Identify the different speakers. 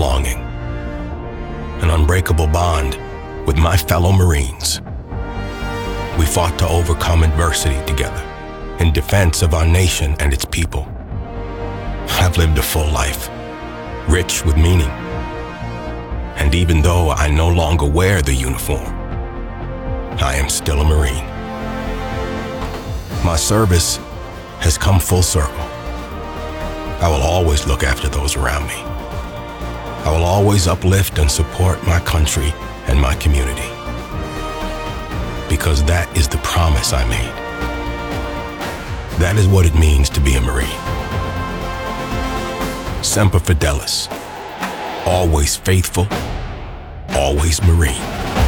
Speaker 1: belonging, an unbreakable bond with my fellow Marines. We fought to overcome adversity together in defense of our nation and its people. I've lived a full life, rich with meaning. And even though I no longer wear the uniform, I am still a Marine. My service has come full circle. I will always look after those around me. I will always uplift and support my country and my community. Because that is the promise I made. That is what it means to be a Marine. Semper Fidelis. Always faithful, always Marine.